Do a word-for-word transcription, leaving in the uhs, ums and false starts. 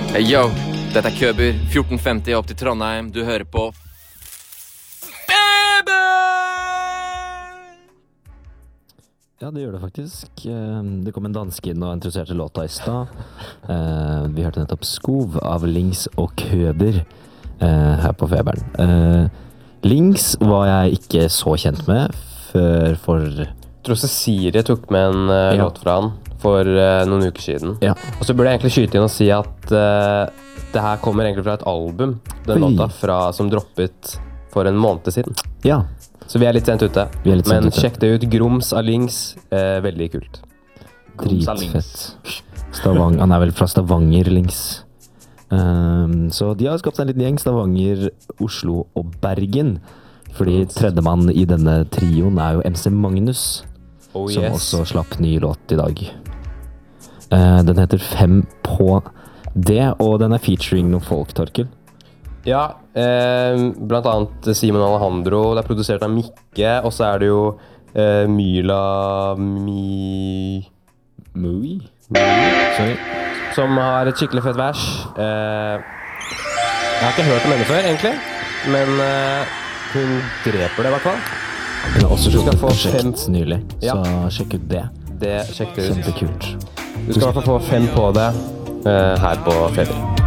Hey yo, dette er Køber, fjorten femti opp til Trondheim. Du hører på Feber! Ja, det gjør det faktisk. Det kom en danske inn og interesserte låta i stad. Vi hørte nettopp Skov av Lings og Køber her på Feberen. Lings var jeg ikke så kjent med før for... Jeg tror Cecilie tok med en uh, Ja. låt fra han for uh, noen uker siden. Ja. Og så burde jeg egentlig skyte inn og si at uh, det her kommer egentlig fra et album, den Oi. låta, fra, som droppet for en måned siden. Ja, Så vi er litt sent ute. Vi er litt sent Men ute. sjekk det ut. Grums av Lings. Uh, veldig kult. dritfett. Stavang, han er vel fra Stavanger, Lings. Um, så de har skapt en liten gjeng. Stavanger, Oslo og Bergen. Fordi tredjemann i denne trioen er jo M C Magnus. Oh Som yes. også slapp ny låt i dag. Eh, den heter Fem på det, og den er featuring noen folk, Torkel. Ja, eh, blant annet Simon Alejandro. Det er produsert av Mikke. Og så er det jo eh, Myla Mi... Mui? Sorry. Som har et skikkelig fett vers. Eh, jeg har ikke hørt om henne før, egentlig. Men eh, hun dreper det, i hvert fall. Hun har også Du skal sluppet et få prosjekt nylig, Ja. så sjekk ut det. Det sjekk det ut. Kjempekult. Du skal i hvert fall få fem på det eh, her på Feber.